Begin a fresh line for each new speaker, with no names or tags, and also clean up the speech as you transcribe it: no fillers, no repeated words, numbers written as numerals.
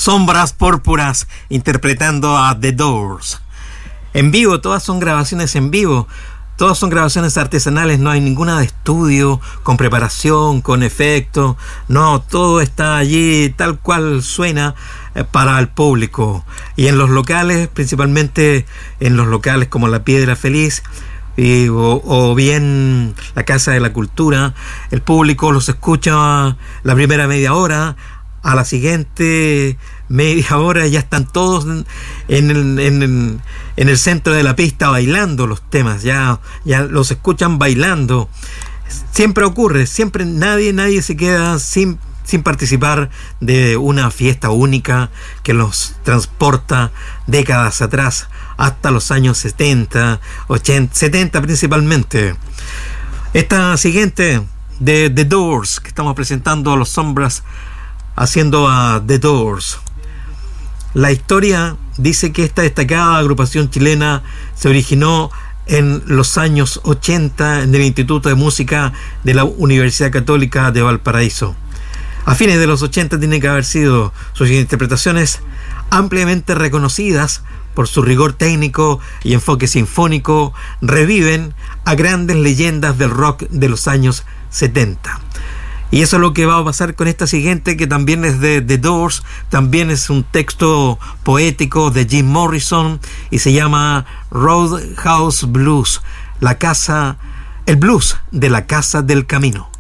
Sombras Púrpuras interpretando a The Doors. En vivo, todas son grabaciones en vivo. Todas son grabaciones artesanales, no hay ninguna de estudio, con preparación, con efecto. No, todo está allí tal cual suena para el público. Y en los locales, principalmente en los locales como La Piedra Feliz o bien la Casa de la Cultura, el público los escucha la primera media hora. A la siguiente media hora ya están todos en el centro de la pista bailando los temas, ya los escuchan bailando. Siempre ocurre, siempre nadie se queda sin participar de una fiesta única que los transporta décadas atrás, hasta los años 70, 80, 70 principalmente. Esta siguiente de The Doors, que estamos presentando a los Sombras haciendo a The Doors. La historia dice que esta destacada agrupación chilena se originó en los años 80 en el Instituto de Música de la Universidad Católica de Valparaíso. A fines de los 80 tienen que haber sido sus interpretaciones ampliamente reconocidas por su rigor técnico y enfoque sinfónico. Reviven a grandes leyendas del rock de los años 70. Y eso es lo que va a pasar con esta siguiente, que también es de The Doors, también es un texto poético de Jim Morrison y se llama Roadhouse Blues, el blues de la Casa del Camino.